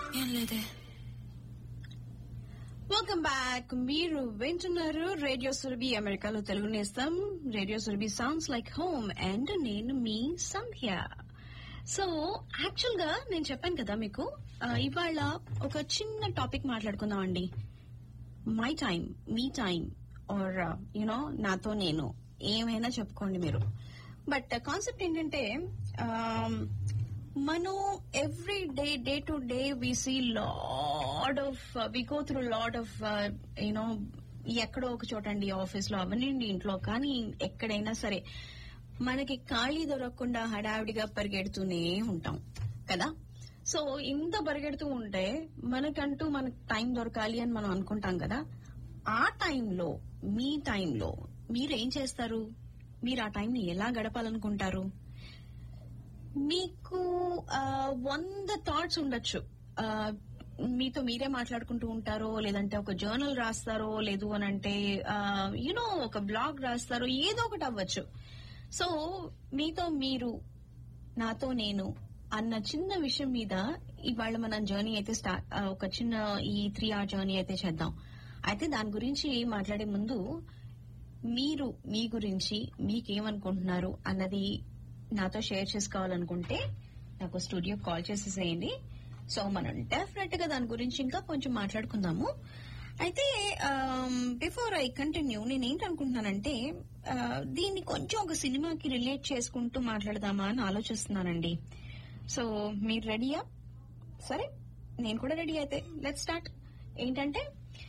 ఏం లేదే. Welcome back. మీరు వింటున్నారు రేడియో సురభి, అమెరికాలో తెలుగు నేస్తం. Radio Surabhi sounds like home and నేను మీ సంధ్య. సో యాక్చువల్ గా నేను చెప్పాను కదా మీకు, ఇవాళ ఒక చిన్న టాపిక్ మాట్లాడుకుందాం అండి. My time, me time, are you know నాతో నేను, ఏమైనా చెప్పుకోండి మీరు. బట్ కాన్సెప్ట్ ఏంటంటే, మనం every day to day we see lot of, we go through lot of you know, ఎక్కడో ఒక చోట అండి, ఆఫీస్ లో అవనండి, ఇంట్లో కానీ ఎక్కడైనా సరే మనకి ఖాళీ దొరకకుండా హడావిడిగా పరిగెడుతూనే ఉంటాం కదా. సో ఇంత పరిగెడుతూ ఉంటే మనకంటూ మనకు టైం దొరకాలి అని మనం అనుకుంటాం కదా. ఆ టైంలో, మీ టైంలో మీరేం చేస్తారు? మీరు ఆ టైంని ఎలా గడపాలనుకుంటారు? మీకు 100 థాట్స్ ఉండొచ్చు. మీతో మీరే మాట్లాడుకుంటూ ఉంటారో, లేదంటే ఒక జర్నల్ రాస్తారో, లేదు అనంటే యునో ఒక బ్లాగ్ రాస్తారో, ఏదో ఒకటి అవ్వచ్చు. సో మీతో మీరు, నాతో నేను అన్న చిన్న విషయం మీద ఇవాళ మనం జర్నీ అయితే ఒక చిన్న ఈ 3 hour జర్నీ అయితే చేద్దాం. అయితే దాని గురించి మాట్లాడే ముందు, మీరు మీ గురించి మీకేమనుకుంటున్నారు అన్నది నాతో షేర్ చేసుకోవాలనుకుంటే నాకు స్టూడియో కాల్ చేసేసేయండి. సో మనం డెఫినెట్ గా దాని గురించి ఇంకా కొంచెం మాట్లాడుకుందాము. అయితే బిఫోర్ ఐ కంటిన్యూ, నేనేంటనుకుంటున్నానంటే, దీన్ని కొంచెం ఒక సినిమాకి రిలేట్ చేసుకుంటూ మాట్లాడదామా అని ఆలోచిస్తున్నానండి. సో మీరు రెడీయా? సరే, నేను కూడా రెడీ. అయితే లెట్స్ స్టార్ట్. ఏంటంటే,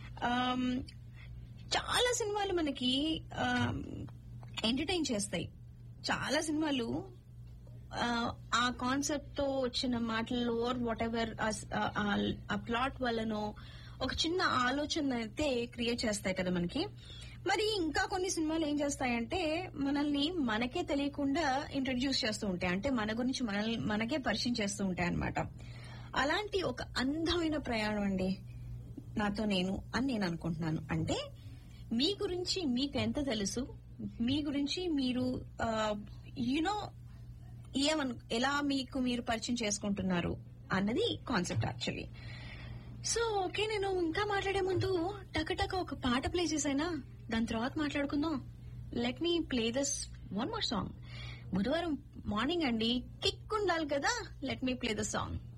చాలా సినిమాలు మనకి ఎంటర్టైన్ చేస్తాయి. చాలా సినిమాలు ఆ కాన్సెప్ట్ తో వచ్చిన మాటల్లో వాట్ ఎవర్ ఆ ప్లాట్ వల్లనో ఒక చిన్న ఆలోచన అయితే క్రియేట్ చేస్తాయి కదా మనకి. మరి ఇంకా కొన్ని సినిమాలు ఏం చేస్తాయంటే, మనల్ని మనకే తెలియకుండా ఇంట్రడ్యూస్ చేస్తూ ఉంటాయి. అంటే మన గురించి మనకే పరిచయం చేస్తూ ఉంటాయి అన్నమాట. అలాంటి ఒక అందమైన ప్రయాణం అండి నాతో నేను అని నేను అనుకుంటున్నాను. అంటే మీ గురించి మీకు ఎంత తెలుసు, మీ గురించి మీరు యునో ఎలా మీకు మీరు పరిచయం చేసుకుంటున్నారు అన్నది కాన్సెప్ట్ యాక్చువల్లీ. సో ఓకే, నేను ఇంకా మాట్లాడే ముందు టకటక ఒక పాట ప్లే చేసైనా, దాని తర్వాత మాట్లాడుకుందాం. Let me play this one more song. బుధవారం మార్నింగ్ అండి, కిక్ ఉండాలి కదా. Let me play this song.